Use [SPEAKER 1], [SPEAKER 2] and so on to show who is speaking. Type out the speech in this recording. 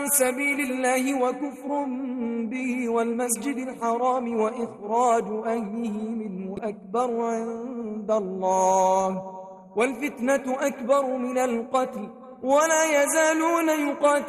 [SPEAKER 1] سبيل الله وكفر به والمسجد الحرام وإخراج أهله منه أكبر عند الله والفتنة أكبر من القتل ولا يزالون يقاتلون